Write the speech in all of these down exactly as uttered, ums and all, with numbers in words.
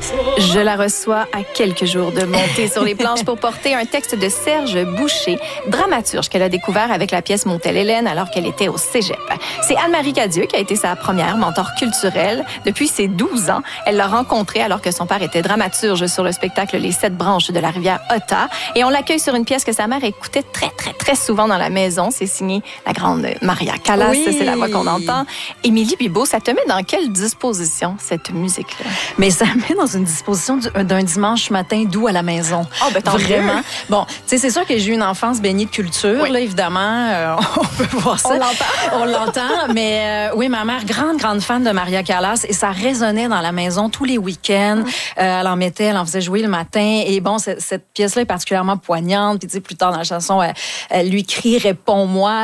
Je la reçois à quelques jours de monter sur les planches pour porter un texte de Serge Boucher, dramaturge qu'elle a découvert avec la pièce Montelle Hélène alors qu'elle était au cégep. C'est Anne-Marie Cadieux qui a été sa première mentor culturelle. Depuis ses douze ans, elle l'a rencontrée alors que son père était dramaturge sur le spectacle Les Sept branches de la rivière Otta. Et on l'accueille sur une pièce que sa mère écoutait très, très, très souvent dans la maison. C'est signé la grande Maria Callas. Oui. C'est la voix qu'on entend. Émilie Bibeau, ça te met dans quelle disposition, cette musique-là? Mais ça me met dans une disposition d'un dimanche matin doux à la maison. Oh, ben, tant Vraiment. mieux. Bon, tu sais, c'est sûr que j'ai eu une enfance baignée de culture, oui. Là, évidemment. Euh, on peut voir ça. On l'entend. On l'entend. Mais euh, oui, ma mère, grande, grande fan de Maria Callas. Et ça résonnait dans la maison tous les week-ends. Euh, elle en mettait, elle en faisait jouer le matin. Et bon, cette, cette pièce-là est particulièrement poignante. Puis, tu sais, plus tard dans la chanson, elle, elle lui crie « Réponds-moi ».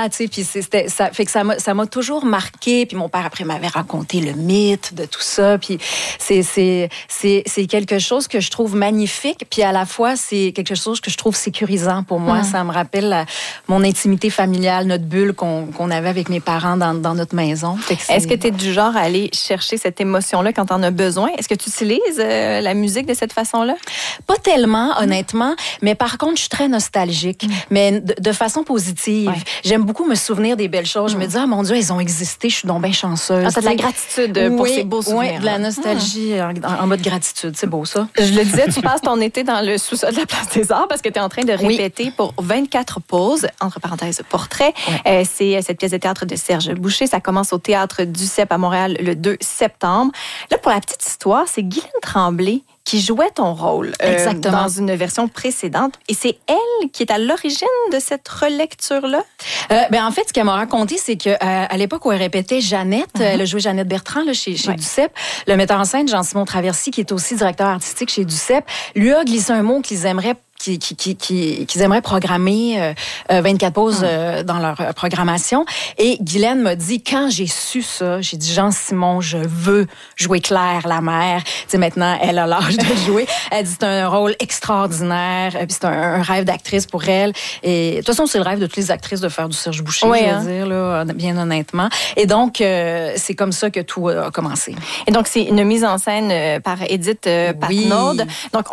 Tu sais, puis c'était, ça fait que ça m'a, ça m'a toujours marqué. Puis mon père, après, m'avait raconté le mythe de tout ça. Puis c'est, c'est, c'est, c'est quelque chose que je trouve magnifique. Puis à la fois, c'est quelque chose que je trouve sécurisant pour moi. Mmh. Ça me rappelle la, mon intimité familiale, notre bulle qu'on, qu'on avait avec mes parents dans, dans notre maison. Que Est-ce que tu es du genre à aller chercher cette émotion-là quand tu en as besoin? Est-ce que tu utilises euh, la musique de cette façon-là? Pas tellement, honnêtement. Mmh. Mais par contre, je suis très nostalgique. Mmh. Mais de, de façon positive. Ouais. J'aime beaucoup me souvenir des belles choses. Mmh. Je me dis, ah mon Dieu, elles ont existé. Je suis donc bien chanceuse. Ah, t'as de la gratitude pour oui, ces beaux souvenirs. Oui, de la nostalgie mmh. en, en mode gratitude. C'est beau, ça. Je le disais, tu passes ton été dans le sous-sol de la Place des Arts parce que tu es en train de répéter oui. pour vingt-quatre pauses, entre parenthèses, portrait. Ouais. Euh, c'est cette pièce de théâtre de Serge Boucher. Ça commence au Théâtre du C E P à Montréal le deux septembre. Là, pour la petite histoire, c'est Guylaine Tremblay qui jouait ton rôle euh, dans une version précédente. Et c'est elle qui est à l'origine de cette relecture-là? Euh, ben en fait, ce qu'elle m'a raconté, c'est qu'à euh, à l'époque où elle répétait Jeannette, mm-hmm. elle a joué Jeannette Bertrand là, chez, chez ouais. Duceppe, le metteur en scène Jean-Simon Traversy, qui est aussi directeur artistique chez Duceppe, lui a glissé un mot qu'ils aimeraient Qui, qui, qui, qui, qu'ils aimeraient programmer euh, vingt-quatre pauses euh, dans leur euh, programmation. Et Guylaine m'a dit, quand j'ai su ça, j'ai dit, Jean-Simon, je veux jouer Claire, la mère. Tu sais, maintenant, elle a l'âge de jouer. Elle dit, c'est un rôle extraordinaire, puis c'est un, un rêve d'actrice pour elle. Et de toute façon, c'est le rêve de toutes les actrices de faire du Serge Boucher, oui, je veux hein? dire, là, bien honnêtement. Et donc, euh, c'est comme ça que tout a commencé. Et donc, c'est une mise en scène par Édith euh, Patnaud. Oui. Donc,